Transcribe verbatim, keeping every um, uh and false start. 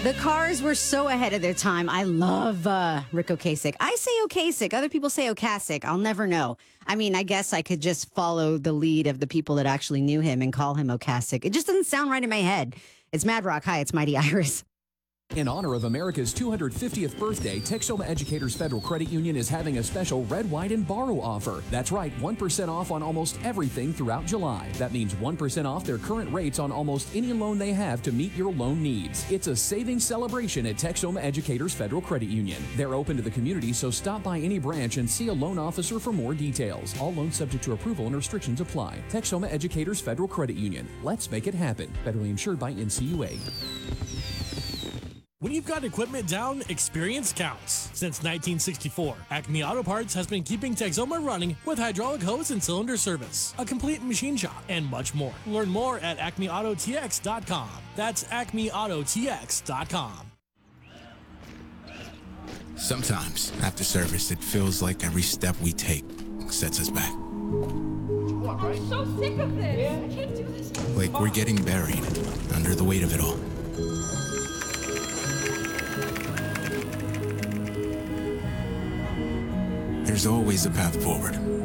The Cars were so ahead of their time. I love uh, Rick Ocasek. I say Ocasek. Other people say Ocasek. I'll never know. I mean, I guess I could just follow the lead of the people that actually knew him and call him Ocasek. It just doesn't sound right in my head. It's Mad Rock. Hi, it's Mighty Iris. In honor of America's two hundred fiftieth birthday, Texoma Educators Federal Credit Union is having a special Red, White, and Borrow offer. That's right, one percent off on almost everything throughout July. That means one percent off their current rates on almost any loan they have to meet your loan needs. It's a savings celebration at Texoma Educators Federal Credit Union. They're open to the community, so stop by any branch and see a loan officer for more details. All loans subject to approval and restrictions apply. Texoma Educators Federal Credit Union. Let's make it happen. Federally insured by N C U A. When you've got equipment down, experience counts. Since nineteen sixty-four, Acme Auto Parts has been keeping Texoma running with hydraulic hose and cylinder service, a complete machine shop, and much more. Learn more at acme auto t x dot com. That's acme auto t x dot com. Sometimes, after service, it feels like every step we take sets us back. I'm so sick of this. I can't do this. Like we're getting buried under the weight of it all. There's always a path forward.